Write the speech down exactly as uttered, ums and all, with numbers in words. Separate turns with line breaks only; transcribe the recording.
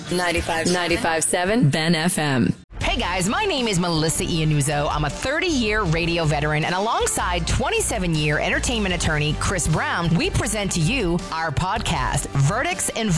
ninety-five, ninety-five seven Ben F M.
Hey guys, my name is Melissa Iannuzzo. I'm a thirty-year radio veteran, and alongside twenty-seven-year entertainment attorney Chris Brown, we present to you our podcast, Verdicts and